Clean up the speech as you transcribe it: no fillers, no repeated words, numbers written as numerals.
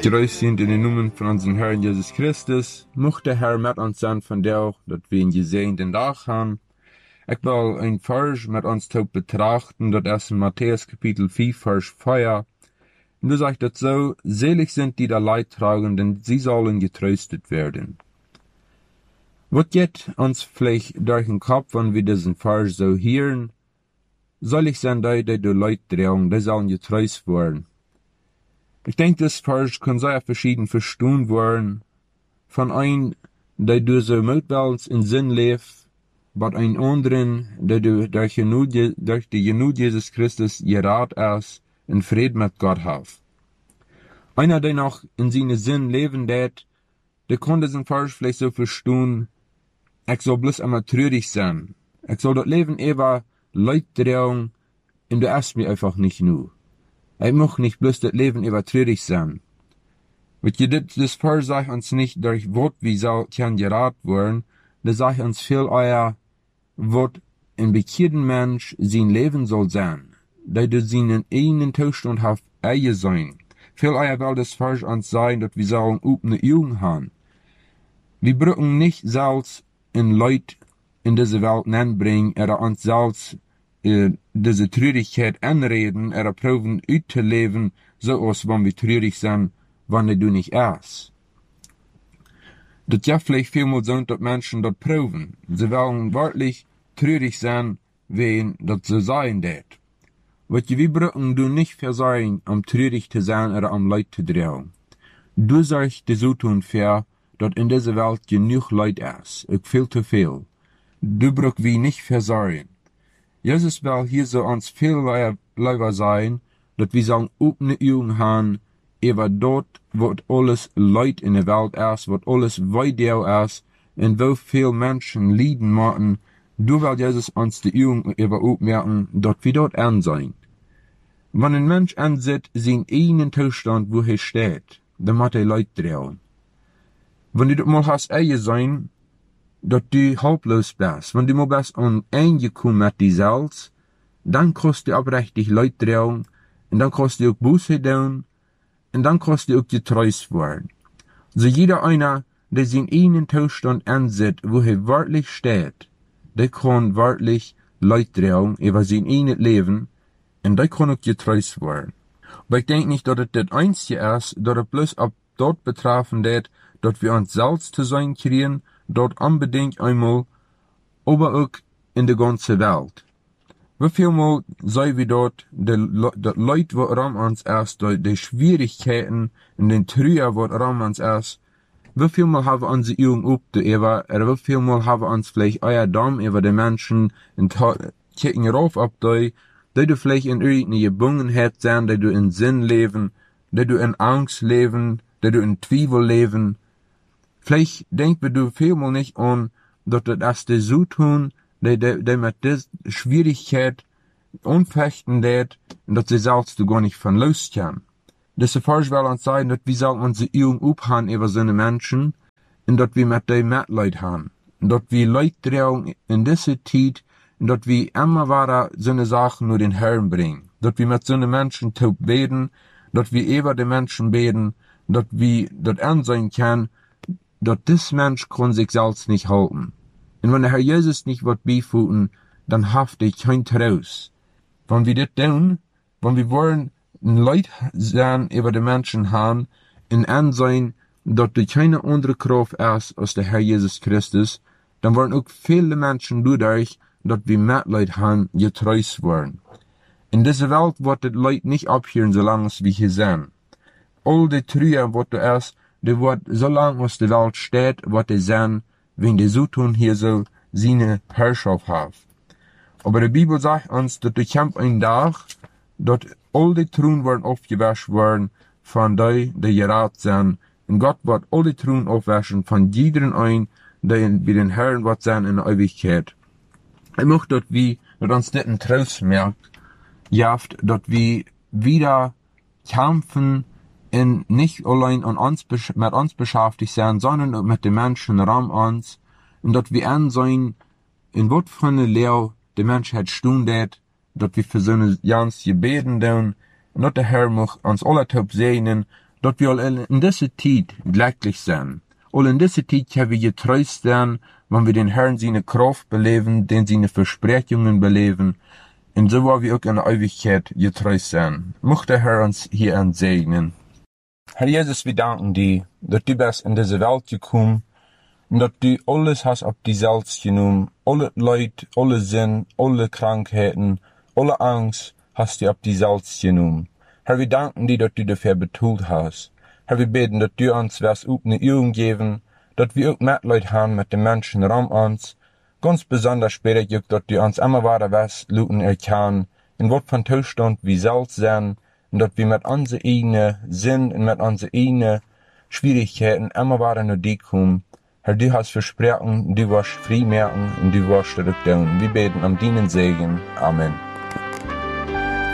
Grüß sind in den Namen von unserem Herrn Jesus Christus. Mocht der Herr mit uns sein von der, dass wir ihn gesehen den Tag haben. Ich will ein Vers mit uns betrachten, das ist in Matthäus Kapitel 4, Vers 4. Und du sagst das so, selig sind die da Leid tragen, denn sie sollen getröstet werden. Was geht uns vielleicht durch den Kopf, wenn wir diesen Vers so hören? Selig sind die du Leid tragen, die sollen getröstet werden. Ich denke, das Vers kann sehr verschieden verstanden werden. Von einem, der du so mutwillig in Sinn lebt, bei einem anderen, der du durch die Genug Jesus Christus gerat ist, in Frieden mit Gott hat. Einer, der noch in seinem Sinn leben wird, der kann diesen Vers vielleicht so verstehen, ich soll bloß einmal traurig sein. Ich soll das Leben eher Leid tragen, und du erst mir einfach nicht nur. Ich mag nicht bloß das Leben übertraurig sein. Weil das Vers sagt uns nicht durch Wort, wie soll kann gerat werden, das sagt uns viel eher, was ein bekehrten Mensch sein Leben soll sein, da du seinen eigenen Zustand hast, eigen sein. Viel eher will das Vers uns sagen, dass wir sollen offene Augen haben. Wir brauchen nicht selbst in Leid in diese Welt bringen, oder uns selbst diese Traurigkeit anreden, oder proben auszuleben, so als wenn wir traurig sind, wenn du nicht erst. Das ja vielleicht vielmal so, dass Menschen das proben. Sie wollen wirklich traurig sein, wen das so sein wird. Was wir brauchen du nicht versagen, um traurig zu sein oder um Leid zu tragen. Du sagst dir so tun fair, dass in dieser Welt genug Leid ist, auch viel zu viel. Du brauchst wie nicht versagen. Jesus will hier so uns viel lieber sein, dass wir sagen, offene Augen haben, über dort, wo alles Leid in der Welt ist, wo alles weiter ist, und wo viel Menschen leiden machen, du willst Jesus uns die Augen über aufmerken, dass wir dort an sein. Wenn ein Mensch ansieht, seinen eigenen Zustand, wo er steht, dann muss er Leid tragen. Wenn du das mal hast eigen sein, dass du haltlos bist, wenn du mal bist angekommen mit dir selbst, dann kannst du aufrichtig Leid tragen, und dann kannst du auch Buße tun, und dann kannst du auch getröstet werden. So jeder einer, der seinen eigenen Zustand ansieht, wo er wirklich steht, der kann wirklich Leid tragen über sein eigenes Leben, und der kann auch getröstet werden. Aber ich denke nicht, dass es das Einzige ist, dass es bloß ab dort betroffen wird, dass wir uns selbst zu sein kriegen, dort unbedingt einmal, aber auch in der ganzen Welt. Wie viel Mal sei wir dort, die Leute, wo rum uns ist, die Schwierigkeiten und den Trüger, wo rum uns ist, wie viel Mal haben wir unsere Augen aufgeübt, oder wie viel Mal haben wir uns vielleicht euer Daumen über die Menschen und kicken rauf ab die du vielleicht in irgendeine Gebungenheit sein, die du in Sinn leben, die du in Angst leben, die du in Zweifel leben. Vielleicht denkst du vielmal nicht an, dass das die so tun, die mit dieser Schwierigkeit unfechten wird, und dass sie selbst du gar nicht von loskommen. Das Vers will uns sagen, dass wir sollen unsere Augen aufhaben über so eine Menschen, und dass wir mit dem Mitleid haben. Und dass wir Leid tragen in dieser Zeit, und dass wir immer weiter so eine Sachen nur den Herrn bringen. Dass wir mit so einen Menschen beten, dass wir über die Menschen beten, dass wir das ansehen können, dass das Mensch kann sich selbst nicht halten. Und wenn der Herr Jesus nicht wird beifügen, dann haft ich kein Trost. Wenn wir das tun, wenn wir wollen, Leid sein über die Menschen haben, und ansehen, dass du keine andere Kraft ist als der Herr Jesus Christus, dann wollen auch viele Menschen dadurch, dass wir Mitleid haben, getröstet werden. In dieser Welt wird das Leid nicht abhören, solange wir hier sind. All die Trüger, was du ist, die wird, solange es die Welt steht, was die sind, wenn die so tun hier soll, seine Herrschaft haben. Aber die Bibel sagt uns, dass du kämpft ein Tag, dass all die Truhen werden aufgewaschen werden, von die gerat sind, und Gott wird all die Truhen aufwaschen, von jedem ein, der wie den Herrn wird sein in der Ewigkeit. Ich möchte, dass wir, dass uns das ein Trost merkt, jaft, dass wir wieder kämpfen, und nicht allein an uns, mit uns beschäftigt sein, sondern auch mit den Menschen rum uns, und dass wir ansehen, in was für eine Lehre die Menschheit stundet, dass wir für so eine ganz gebeten tun, und dass der Herr muss uns alle top segnen, dat wir all in dieser Zeit glücklich sind. All in dieser Zeit können wir getröst sein, wenn wir den Herrn seine Kraft beleben, den seine Versprechungen beleben, und so wollen wir auch in der Ewigkeit getröst sein. Möge der Herr uns hier segnen. Herr Jesus, wir danken dir, dass du bist in diese Welt gekommen, und dass du alles hast auf die selbst genommen, alle Leid, alle Sinn, alle Krankheiten, alle Angst hast du auf die selbst genommen. Herr, wir danken dir, dass du dafür betont hast. Herr, wir beten, dass du uns was eine Übung geben, dass wir auch Mitleid haben mit den Menschen um uns. Ganz besonders später auch, dass du uns immer weiter was luten erkennen, in was von Zustand wir selbst sind, und dass wir mit unseren eigenen Sinn und mit unseren eigenen Schwierigkeiten immer weiter nur die kommen. Herr, du hast versprochen, du wirst frei machen und du wirst das tun. Wir beten um deinen Segen. Amen.